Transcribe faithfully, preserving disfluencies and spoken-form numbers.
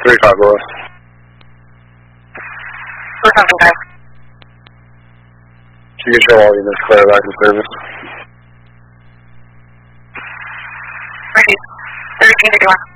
three five Louis. four thousand five. You can show all units clear back in service. Ready. thirteen fifty-one.